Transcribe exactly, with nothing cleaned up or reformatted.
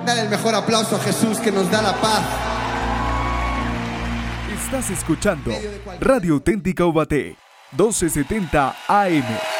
Dale el mejor aplauso a Jesús que nos da la paz. Estás escuchando Radio Auténtica Ubaté, doce setenta A M.